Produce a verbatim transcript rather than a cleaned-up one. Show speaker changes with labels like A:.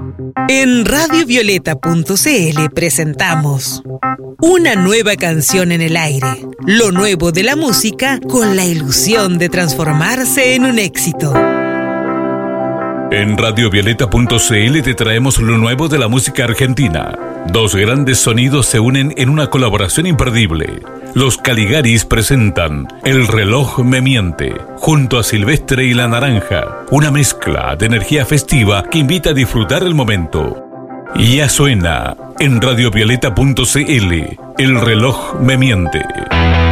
A: En radio violeta punto c l presentamos una nueva canción en el aire, lo nuevo de la música con la ilusión de transformarse en un éxito.
B: En radio violeta punto c l te traemos lo nuevo de la música argentina. Dos grandes sonidos se unen en una colaboración imperdible. Los Caligaris presentan El reloj me miente, junto a Silvestre y La Naranja, una mezcla de energía festiva que invita a disfrutar el momento. Ya suena en radio violeta punto c l, El reloj me miente.